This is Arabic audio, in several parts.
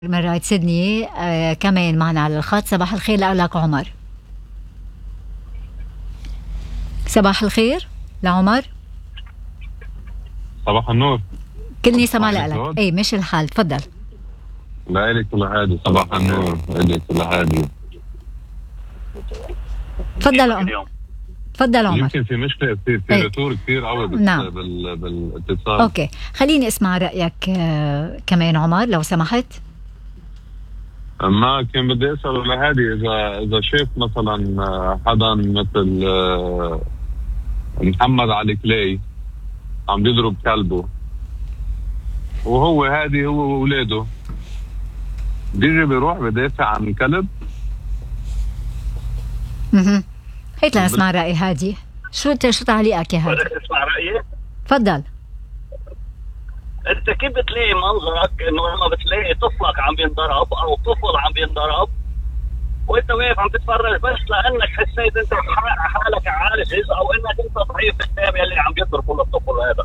من رايد سيدني كمان معنا على الخط. صباح الخير لك عمر. صباح الخير لعمر. صباح النور. كلني سمع لك. اي مش الحال، تفضل. لا إلك ولا هادي. صباح النور إلك ولا هادي. تفضل عمر. تفضل عمر. يمكن في مشكلة في رتور كثير قوي نعم. بالاتصال. اوكي، خليني اسمع رأيك كمان عمر لو سمحت. ما كان بدي اسال لهادي اذا شاف مثلا حدا مثل محمد علي كلاي عم بيضرب كلبه، وهو هادي هو واولاده، بيجي بيروح بدافع عن الكلب. هيك لنسمع رأي هادي. شو تعليقك يا هادي؟ بدك تسمع رأيي؟ تفضل. انت كيف بتلاقي منظرك انه لما بتلاقي طفلك عم بينضرب او طفل عم بينضرب وانت واقف عم تتفرج بس لانك حسيت انت حالك عاجز او انك انت ضعيف قدام يلي عم يضربوا للطفل هذا.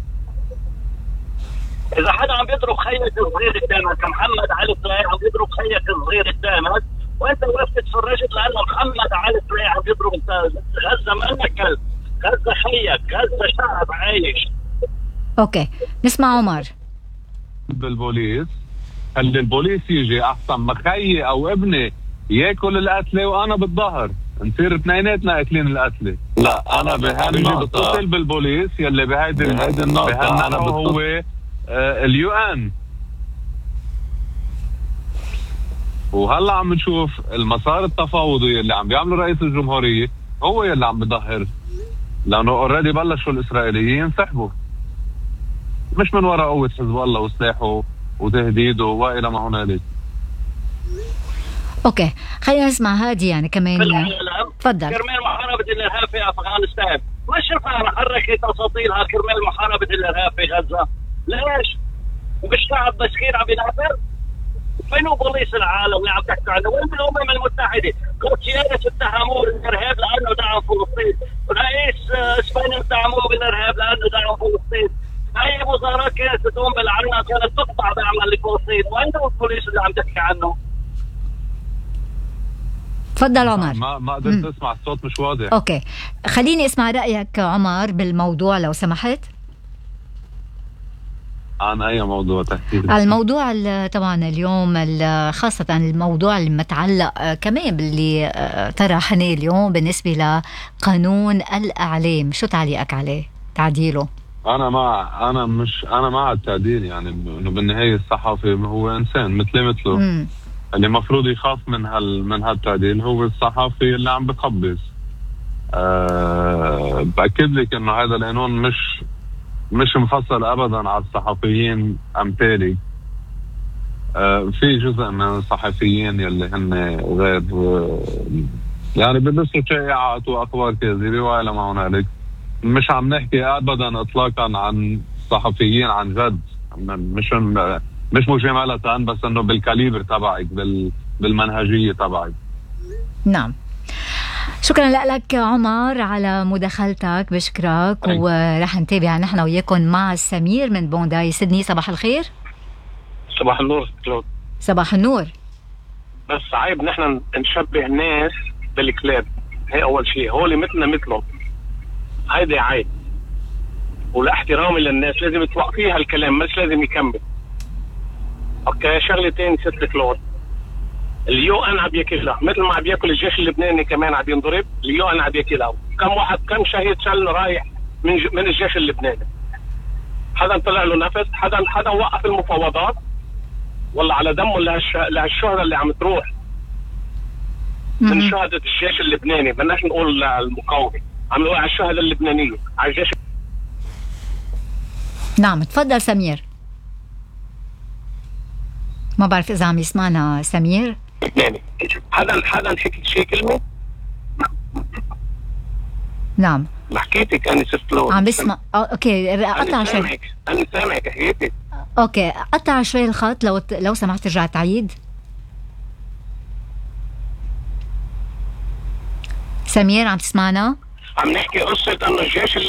اذا حدا عم يضرب خيك الصغير قدامك كمحمد علي كلاي عم يضرب خيك الصغير قدامك وانت وقفت تفرجت لانه محمد علي كلاي عم يضرب انت غزه منك كلب، غزه خيك، غزه شعب عايش. اوكي، نسمع عمر. بالبوليس خلي البوليس يجي احسن ما خيي او ابني ياكل القتله وانا بالظهر نصير اثنيناتنا اكلين القتله. لا انا بهذه بتصل بالبوليس يلي بهيدي النقطه انا هو اليو ان. وهلا عم نشوف المسار التفاوضي اللي عم بيعمله رئيس الجمهوريه هو يلي عم بظهر، لانه اوريدي بلشوا الاسرائيليين ينسحبوا مش من وراء قوة حزب الله وسلاحه وتهديده والى ما هنالك. اوكي، خلينا نسمع هادي يعني كمان. تفضل. كرمال محاربة الارهاب في افغانستان، مش رفع حركت اساطيلها كرمال محاربة الارهاب في غزة؟ ليش؟ مش شعب مسكين عم ينافر؟ فين بوليس العالم اللي عم تحكي عنه؟ وين الامم المتحدة؟ كوتشيرس اتهموه بالارهاب لانه دعم فلسطين، رئيس اسبانيا اتهموه بالارهاب لانه دعم فلسطين. اي وزارات كانت تقوم بالعنة كانت تقطع بعمل لفلسطين، وين البوليس اللي عم تحكي عنه؟ تفضل عمر. ما قدرت اسمع، الصوت مش واضح. اوكي، خليني اسمع رأيك عمر بالموضوع لو سمحت. عن اي موضوع تحديدا؟ الموضوع طبعا اليوم خاصة الموضوع المتعلق كمان باللي طرحناه اليوم بالنسبة لقانون الإعلام، شو تعليقك عليه تعديله؟ انا مع التعديل، يعني انه بالنهايه الصحفي هو انسان مثله اللي المفروض يخاف من هالتعديل هو الصحفي اللي عم بخبص. باكد لك انه هذا القانون مش مفصل ابدا على الصحفيين امثالي. في جزء من الصحفيين يلي هن غير يعني بيلبسوا شائعات واخبار كاذبه والى ما هنالك. مش عم نحكي ابدا اطلاقا عن صحفيين عن جد، مش مجاملة بس انه بالكاليبر تبعك بالمنهجيه تبعك. نعم، شكرا لك عمر على مداخلتك، بشكرك. ورح نتابع نحن وياكم مع سمير من بونداي سيدني. صباح الخير. صباح النور كلود. صباح النور. بس عيب نحن نشبه الناس بالكلاب، هي اول شيء، هول مثلنا مثلهم، هيدي عيب. ولاحترامي للناس لازم توقفيها الكلام، مش لازم يكمل. اوكي، شغله ثانيه ست كلود، اليو ان عم ياكلها مثل ما عم ياكل الجيش اللبناني كمان عم ينضرب، اليو ان عم ياكلها. كم شهيد شل رايح من الجيش اللبناني؟ حدا طلع له نفس؟ حدا وقف المفاوضات؟ ولا على دمه لهالشهداء اللي عم تروح من شهداء الجيش اللبناني، بدناش نقول المقاومه، عم نقول على الشهداء اللبنانيه، على الجيش. نعم، تفضل سمير. ما بعرف اذا عم يسمعنا سمير. لبناني حدا حكي شيء كلمه؟ نعم، ما حكيتك انا ست لون عم بسمع. اوكي، قطع شوي. انا سامعك حكيتك. اوكي، قطع شوي الخط لو سمحت ترجع تعيد. سمير عم تسمعنا؟ عم نحكي قصه انه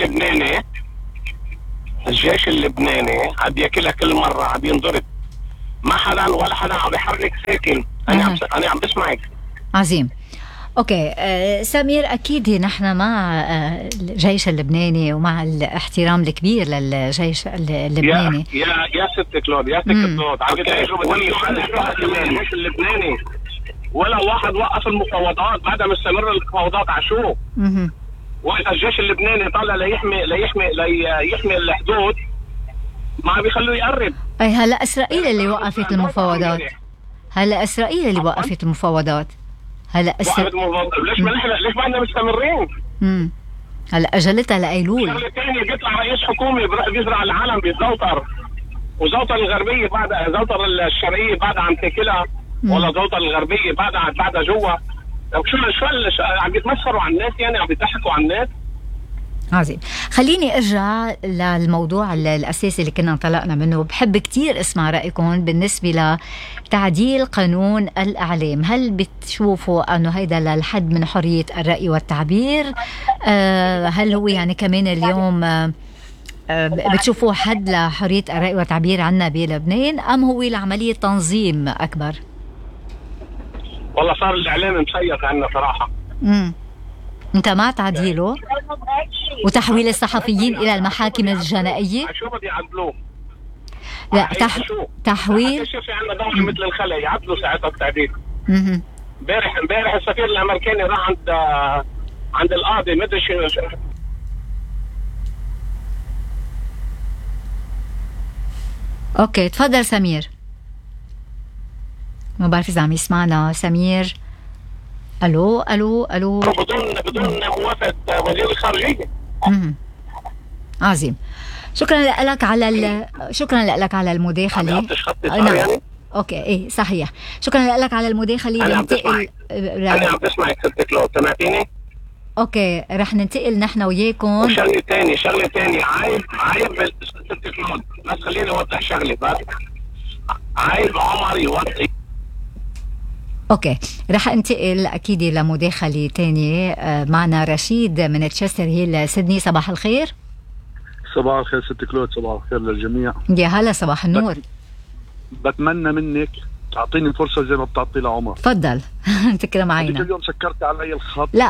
الجيش اللبناني عم ياكلها كل مره، عم ينضرب ما حدا ولا حدا عم يحرك ساكن. انا عم بسمعك. عظيم. اوكي سمير، اكيد نحن مع الجيش اللبناني ومع الاحترام الكبير للجيش اللبناني. يا ست كلود، يا ست كلود، عم بتعيشوا الجيش اللبناني ولا واحد وقف المفاوضات، بعدها مستمر المفاوضات على شو؟ واذا الجيش اللبناني طالع ليحمي الحدود ما بيخلوه يقرب. اي هلا اسرائيل اللي وقفت المفاوضات. هلا اسرائيل اللي وقفت المفاوضات. هلا ليش ما احنا مستمرين؟ هلا اجلتها لايلول. شغله ثانيه، بيطلع رئيس حكومي بيزرع العالم بزوطر، وزوطر الغربيه بعد زوطر الشرقيه بعد عم تاكلها، ولا زوطر الغربيه بعدها جوا. شو عم يتمسخروا على الناس، يعني عم يضحكوا على الناس. عظيم. خليني ارجع للموضوع الاساسي اللي كنا انطلقنا منه. بحب كتير اسمع رايكم بالنسبه لتعديل قانون الاعلام. هل بتشوفوا انه هيدا للحد من حريه الراي والتعبير؟ هل هو يعني كمان اليوم بتشوفوه حد لحريه الراي والتعبير عنا بلبنان، ام هو لعمليه تنظيم اكبر؟ والله صار الاعلام مسيط عنا صراحه. انت مع تعديله وتحويل الصحفيين الى المحاكم الجنائيه؟ شو بدي يعدلوه؟ لا تحويل. شوفي عندنا دوله مثل الخلا يعدلوا ساعتها التعديل. امبارح السفير الامريكاني راح عند القاضي مدري شو. اوكي تفضل سمير. ما بعرف اذا عم يسمعنا سمير. الو بدون موافقه وزير الخارجيه. عظيم. شكرا لك على المداخله. يعني؟ اوكي ايه صحيح. شكرا لك على المداخله. انا عم بسمعك ست كلود، سمعتيني؟ اوكي رح ننتقل نحن وياكم. شغله ثانيه عيب ست كلود، بس خليني اوضح شغله بس. عيب عمر يوطي. اوكي رح انتقل اكيد لمداخله ثانيه. معنا رشيد من تشستر هيل سيدني. صباح الخير. صباح الخير ست كلود، صباح الخير للجميع. يا هلا صباح النور. بتمنى منك تعطيني فرصه زي ما بتعطي لعمر. تفضل. تكرم عينك. اليوم سكرت علي الخط. لا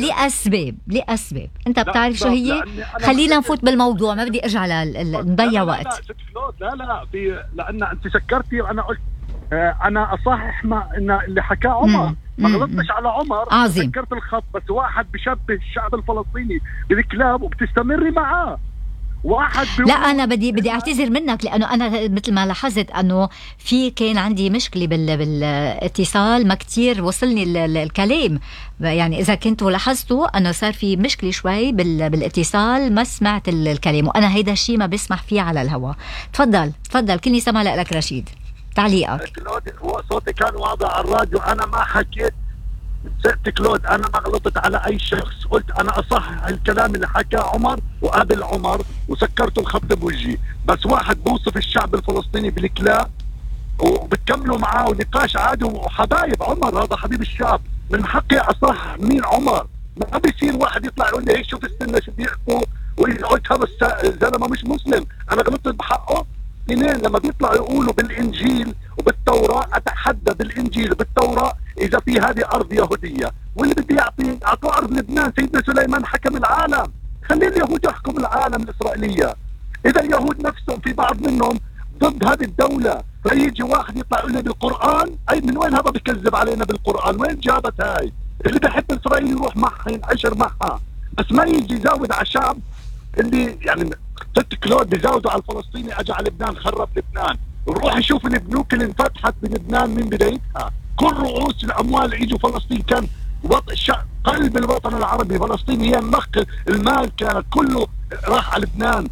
لأسباب انت بتعرف شو هي. خلينا نفوت بالموضوع، ما بدي ارجع نضيع وقت. لا ست كلود، لان انت سكرتي وانا قلت انا اصحح ان اللي حكاه عمر. ما غلطتش على عمر. عظيم. سكرت الخط، بس واحد بشبه الشعب الفلسطيني بالكلاب وبتستمري معاه. واحد لا انا بدي اعتذر منك، لانه انا مثل ما لاحظت انه كان عندي مشكله بالاتصال، ما كتير وصلني الكلام. يعني اذا كنتوا لاحظتوا انه صار في مشكله شوي بالاتصال، ما سمعت الكلام، وانا هيدا الشيء ما بسمح فيه على الهواء. تفضل كلني سمع لك رشيد. تعليقك. صوتي كان واضح على الراديو، انا ما حكيت ست كلود، انا ما غلطت على اي شخص. قلت انا اصحح الكلام اللي حكاه عمر وقابل عمر وسكرت الخط بوجهي. بس واحد بوصف الشعب الفلسطيني بالكلاب وبتكملوا معاه ونقاش عادي وحبايب. عمر هذا حبيب الشعب، من حقي اصحح مين عمر. ما بيصير واحد يطلع يقول لي هيك شوف السنه شو بيحكوا وقلت هذا الزلمه مش مسلم، انا غلطت بحقه. اثنين لما بيطلعوا يقولوا بالانجيل وبالتوراه، اتحدى بالانجيل وبالتوراه اذا في هذه ارض يهوديه، واللي بدي اعطوا ارض لبنان. سيدنا سليمان حكم العالم، خلي اليهود يحكم العالم الاسرائيليه. اذا اليهود نفسهم في بعض منهم ضد هذه الدوله، فيجي واحد يطلع يقول لي بالقران. اي من وين هذا بكذب علينا بالقران؟ وين جابت هاي؟ اللي بحب اسرائيل يروح معها ينعشر معها، بس ما يجي يزاود على شعب اللي يعني ست كلود بيزاودوا على الفلسطيني. اجى على لبنان خرب لبنان. نروح نشوف البنوك اللي انفتحت بلبنان من بدايتها، كل رؤوس الاموال اللي اجوا فلسطين كان قلب الوطن العربي. فلسطين هي النقل، المال كان كله راح على لبنان.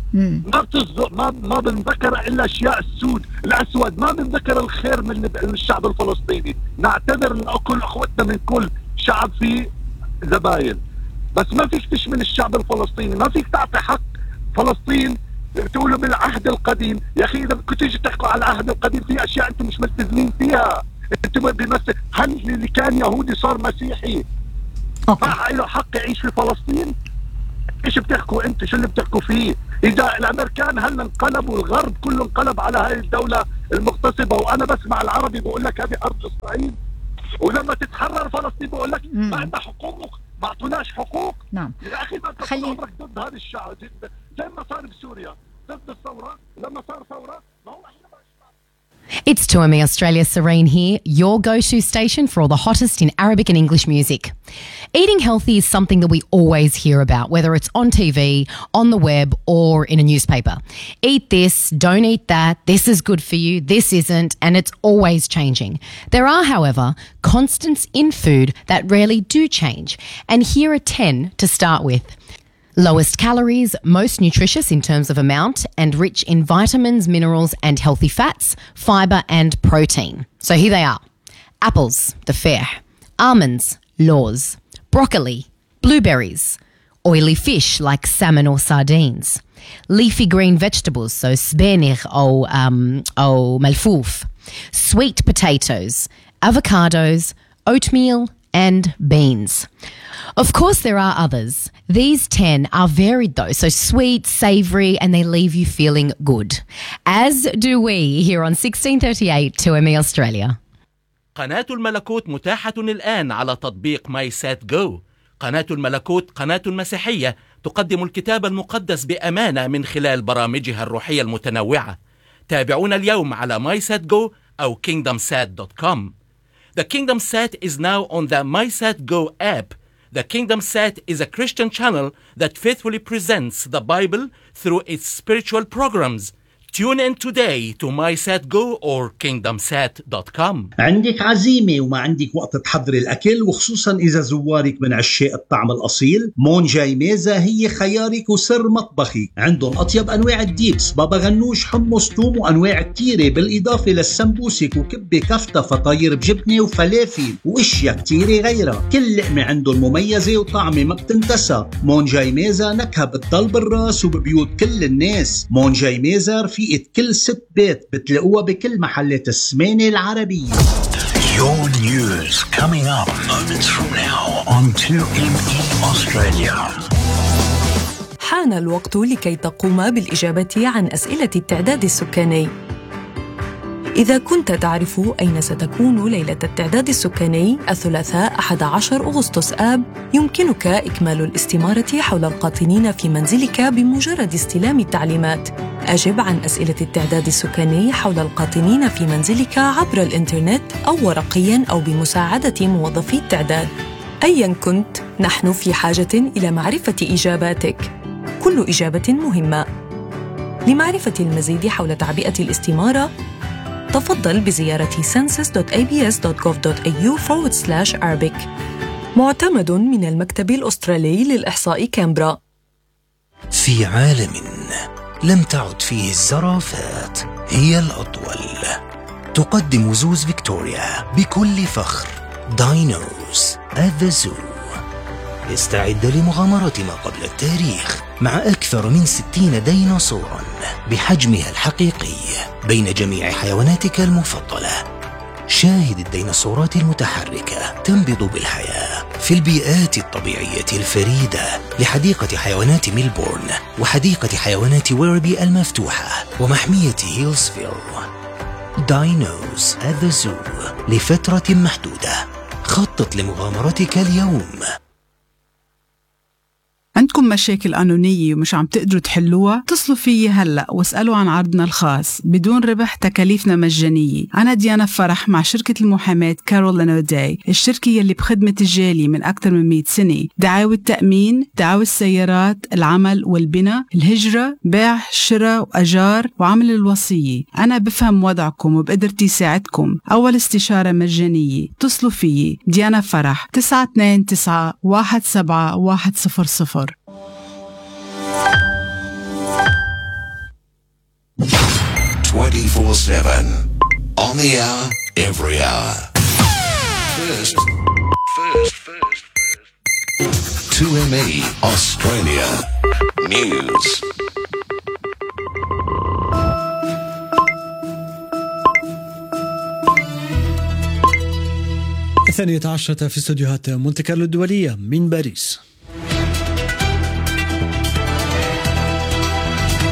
ما بنذكر الا اشياء الاسود، ما بنذكر الخير من الشعب الفلسطيني. نعتذر لكل اخوتنا من كل شعب فيه زباين، بس ما فيك تشمل الشعب الفلسطيني، ما فيك تعطي حق فلسطين. تقولوا بالعهد القديم، يا اخي اذا كنتوا تيجي تحكوا على العهد القديم في اشياء انتم مش ملتزمين فيها. انتم بيمثل هل اللي كان يهودي صار مسيحي ما له حق يعيش في فلسطين؟ ايش بتحكوا انتم؟ شو اللي بتحكوا فيه؟ إذا الأمريكان هل انقلبوا، الغرب كله انقلب على هاي الدولة المغتصبة، وأنا بسمع العربي بقول لك هذه أرض إسرائيل، ولما تتحرر فلسطين بقول لك ما عندنا حقوق، ما اعطوناش حقوق. نعم. يا أخي ما أنت عمرك ضد هذا الشعب زي ما صار بسوريا ضد الثورة، لما صار ثورة ما هو It's 2ME Australia, Serene here, your go-to station for all the hottest in Arabic and English music. Eating healthy is something that we always hear about, whether it's on TV, on the web, or in a newspaper. Eat this, don't eat that, this is good for you, this isn't, and it's always changing. There are, however, constants in food that rarely do change, and here are 10 to start with. Lowest calories, most nutritious in terms of amount, and rich in vitamins, minerals, and healthy fats, fibre, and protein. So here they are. Apples, the fair. Almonds, laws. Broccoli, blueberries. Oily fish like salmon or sardines. Leafy green vegetables, so spenich or malfouf. Sweet potatoes, avocados, oatmeal, and beans. Of course, there are others. These 10 are varied though, so sweet, savoury, and they leave you feeling good. As do we here on 1638 2ME Australia. قناة الملكوت متاحة الآن على تطبيق ماي سات جو. قناة الملكوت قناة مسيحية تقدم الكتاب المقدس بأمانة من خلال برامجها الروحية المتنوعة. تابعونا اليوم على MySatGo أو KingdomSat.com. The Kingdom Sat is now on the MySatGo app. The Kingdom Sat is a Christian channel that faithfully presents the Bible through its spiritual programs. Tune in today to MySatGo or KingdomSat.com. عندك عزيمة وما عندك وقت تحضر الأكل، وخصوصا إذا زوارك من عشاق الطعم الأصيل، مون جاي ميزة هي خيارك وسر مطبخي. عندهم أطيب أنواع الديبس، بابا غنوش، حمص، توم، وأنواع كتيرة، بالإضافة للسمبوسك وكبة كفتة، فطاير بجبنة وفلافل وإشياء كتيرة غيرها. كل لقمة عندهم مميزة وطعمة ما بتنتسى. مون جاي ميزة نكهة بتضل بالراس وببيوت كل الناس. مون جاي ميزة رفيقة كل ست بيت، بتلاقوها بكل محلات السمانة العربية. Your news coming up moments from now on 2ME Australia. حان الوقت لكي تقوم بالإجابة عن أسئلة التعداد السكاني. إذا كنت تعرف أين ستكون ليلة التعداد السكاني الثلاثاء 11 أغسطس آب، يمكنك إكمال الاستمارة حول القاطنين في منزلك بمجرد استلام التعليمات. أجب عن أسئلة التعداد السكاني حول القاطنين في منزلك عبر الإنترنت أو ورقياً أو بمساعدة موظفي التعداد. أياً كنت، نحن في حاجة إلى معرفة إجاباتك. كل إجابة مهمة. لمعرفة المزيد حول تعبئة الاستمارة، تفضل بزيارة census.abs.gov.au/Arabic. معتمد من المكتب الأسترالي للإحصاء كامبرا. في عالم لم تعد فيه الزرافات هي الأطول، تقدم زوز فيكتوريا بكل فخر داينوز at the Zoo. استعد لمغامرة ما قبل التاريخ مع أكثر من 60 ديناصوراً بحجمها الحقيقي بين جميع حيواناتك المفضلة. شاهد الديناصورات المتحركة تنبض بالحياة في البيئات الطبيعية الفريدة لحديقة حيوانات ميلبورن وحديقة حيوانات ويربي المفتوحة ومحمية هيلسفيل. داينوز at the Zoo لفترة محدودة. خطط لمغامرتك اليوم. عندكم مشاكل قانونية ومش عم تقدروا تحلوها؟ اتصلوا فيي هلأ واسألوا عن عرضنا الخاص بدون ربح، تكاليفنا مجانية. أنا ديانا فرح مع شركة المحاماة كارول لانوداي، الشركة يلي بخدمة الجالية من أكثر من 100 سنة. دعاوى التأمين، دعاوى السيارات، العمل والبناء، الهجرة، بيع، شراء وأجار، وعمل الوصية. أنا بفهم وضعكم وبقدرتي ساعدكم. أول استشارة مجانية. اتصلوا فيي ديانا فرح 929-17100. 24/7 on the hour, every hour. First. 2ME Australia News. الثانية عشرة في استوديوهات مونتي كارلو الدولية من باريس.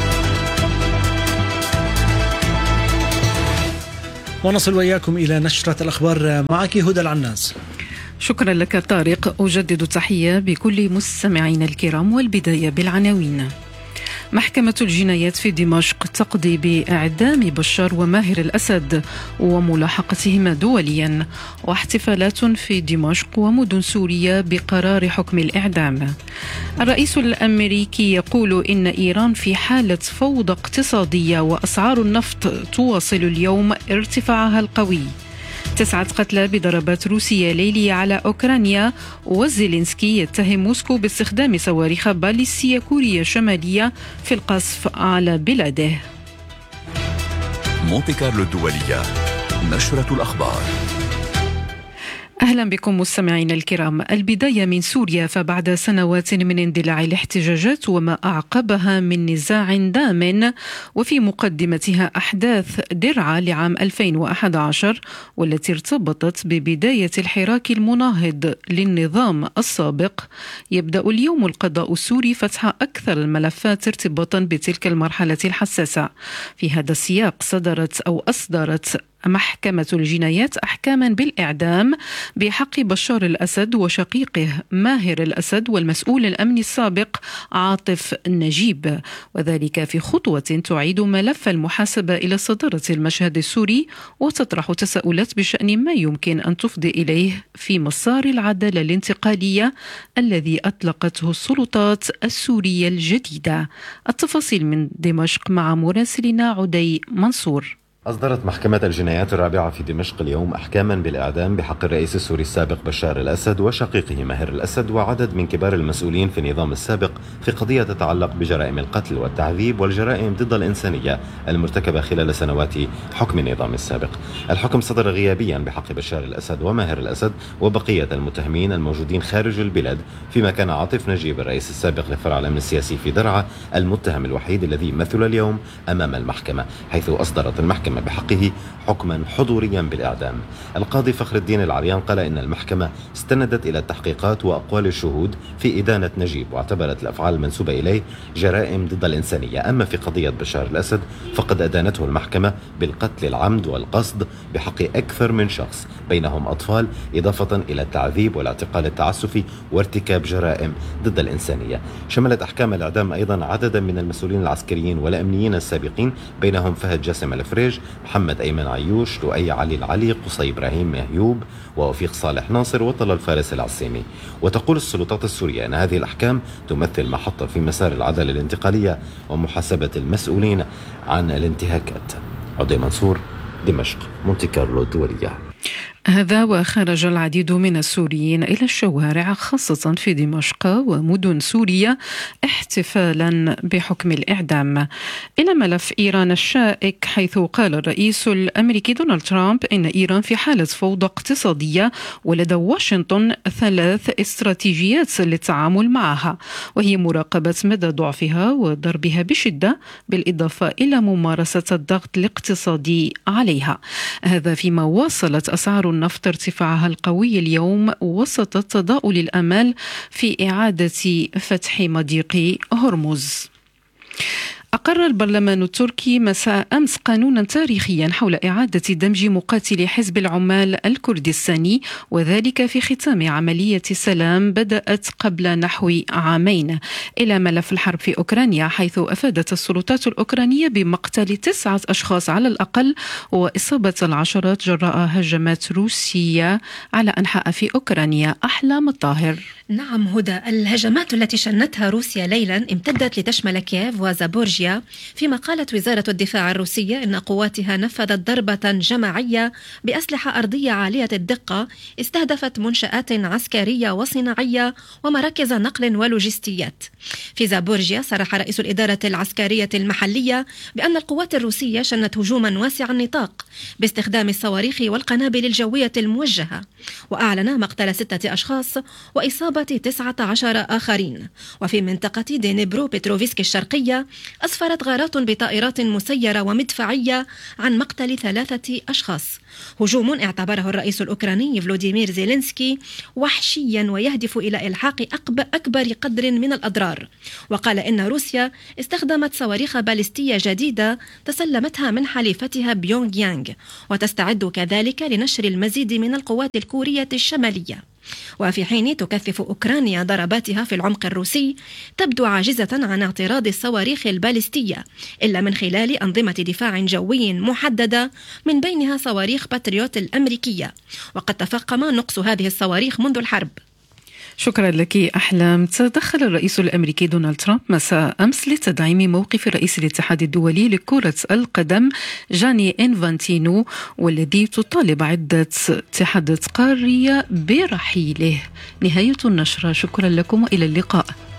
ونصل وإياكم إلى نشرة الأخبار. معك هدى العناس. شكرا لك طارق. أجدد التحية بكل مستمعين الكرام، والبداية بالعناوين. محكمة الجنايات في دمشق تقضي بإعدام بشار وماهر الأسد وملاحقتهما دوليا، واحتفالات في دمشق ومدن سوريا بقرار حكم الإعدام. الرئيس الأمريكي يقول إن إيران في حالة فوضى اقتصادية، وأسعار النفط تواصل اليوم ارتفاعها القوي. 9 قتلى بضربات روسية ليلية على أوكرانيا، وزيلينسكي يتهم موسكو باستخدام صواريخ باليستية كوريا الشمالية في القصف على بلاده. مونتي كارلو الدولية، نشرة الأخبار. أهلا بكم مستمعين الكرام. البداية من سوريا، فبعد سنوات من اندلاع الاحتجاجات وما أعقبها من نزاع دام، وفي مقدمتها أحداث درعا لعام 2011 والتي ارتبطت ببداية الحراك المناهض للنظام السابق، يبدأ اليوم القضاء السوري فتح أكثر الملفات ارتباطا بتلك المرحلة الحساسة. في هذا السياق أصدرت محكمة الجنايات أحكاما بالإعدام بحق بشار الأسد وشقيقه ماهر الأسد والمسؤول الأمني السابق عاطف نجيب، وذلك في خطوة تعيد ملف المحاسبة إلى صدارة المشهد السوري، وتطرح تساؤلات بشأن ما يمكن أن تفضي إليه في مسار العدالة الانتقالية الذي أطلقته السلطات السورية الجديدة. التفاصيل من دمشق مع مراسلنا عدي منصور. أصدرت محكمة الجنايات الرابعة في دمشق اليوم أحكاما بالإعدام بحق الرئيس السوري السابق بشار الأسد وشقيقه ماهر الأسد وعدد من كبار المسؤولين في النظام السابق في قضية تتعلق بجرائم القتل والتعذيب والجرائم ضد الإنسانية المرتكبة خلال سنوات حكم النظام السابق. الحكم صدر غيابيا بحق بشار الأسد وماهر الأسد وبقية المتهمين الموجودين خارج البلاد، فيما كان عاطف نجيب الرئيس السابق لفرع الأمن السياسي في درعا المتهم الوحيد الذي مثل اليوم أمام المحكمة، حيث أصدرت المحكمة بحقه حكما حضوريا بالإعدام. القاضي فخر الدين العريان قال إن المحكمة استندت إلى التحقيقات وأقوال الشهود في إدانة نجيب، واعتبرت الأفعال المنسوبة إليه جرائم ضد الإنسانية. أما في قضية بشار الأسد فقد أدانته المحكمة بالقتل العمد والقصد بحق أكثر من شخص بينهم أطفال، إضافة إلى التعذيب والاعتقال التعسفي وارتكاب جرائم ضد الإنسانية. شملت أحكام الإعدام أيضا عددا من المسؤولين العسكريين والأمنيين السابقين، بينهم فهد جاسم الفريج، محمد أيمن عيوش، لؤي علي العلي، قصي إبراهيم مهيوب، ووفيق صالح ناصر، وطلال فارس العسيمي. وتقول السلطات السورية أن هذه الأحكام تمثل محطة في مسار العدالة الانتقالية ومحاسبة المسؤولين عن الانتهاكات. عدي منصور، دمشق، مونتي كارلو الدولية. هذا وخرج العديد من السوريين إلى الشوارع خاصة في دمشق ومدن سوريا احتفالا بحكم الإعدام. إلى ملف إيران الشائك، حيث قال الرئيس الأمريكي دونالد ترامب إن إيران في حالة فوضى اقتصادية، ولدى واشنطن 3 استراتيجيات للتعامل معها، وهي مراقبة مدى ضعفها وضربها بشدة، بالإضافة إلى ممارسة الضغط الاقتصادي عليها. هذا فيما واصلت أسعار النفط ارتفاعها القوي اليوم وسط تضاؤل الآمال في إعادة فتح مضيق هرمز. أقر البرلمان التركي مساء أمس قانونا تاريخيا حول إعادة دمج مقاتلي حزب العمال الكردستاني، وذلك في ختام عملية سلام بدأت قبل نحو عامين، إلى ملف الحرب في أوكرانيا، حيث أفادت السلطات الأوكرانية بمقتل 9 أشخاص على الأقل وإصابة العشرات جراء هجمات روسية على أنحاء في أوكرانيا. أحلام الطاهر. نعم هدى، الهجمات التي شنتها روسيا ليلا امتدت لتشمل كييف وزابورجيا، فيما قالت وزارة الدفاع الروسية إن قواتها نفذت ضربة جماعية بأسلحة أرضية عالية الدقة استهدفت منشآت عسكرية وصناعية ومراكز نقل ولوجستيات. في زابورجيا صرح رئيس الإدارة العسكرية المحلية بأن القوات الروسية شنت هجوما واسع النطاق باستخدام الصواريخ والقنابل الجوية الموجهة، وأعلن مقتل 6 أشخاص وإصابة 19 آخرين. وفي منطقة دينيبرو بتروفسكي الشرقية أسفرت غارات بطائرات مسيرة ومدفعية عن مقتل 3 أشخاص. هجوم اعتبره الرئيس الأوكراني فلوديمير زيلينسكي وحشيا ويهدف إلى إلحاق أكبر قدر من الأضرار، وقال إن روسيا استخدمت صواريخ باليستية جديدة تسلمتها من حليفتها بيونغ يانغ، وتستعد كذلك لنشر المزيد من القوات الكورية الشمالية. وفي حين تكثف أوكرانيا ضرباتها في العمق الروسي، تبدو عاجزة عن اعتراض الصواريخ الباليستية إلا من خلال أنظمة دفاع جوي محددة، من بينها صواريخ باتريوت الأمريكية، وقد تفاقم نقص هذه الصواريخ منذ الحرب. شكرا لك أحلام. تدخل الرئيس الأمريكي دونالد ترامب مساء أمس لتدعيم موقف رئيس الاتحاد الدولي لكرة القدم جاني إنفانتينو، والذي تطالب عدة اتحادات قارية برحيله. نهاية النشرة، شكرا لكم وإلى اللقاء.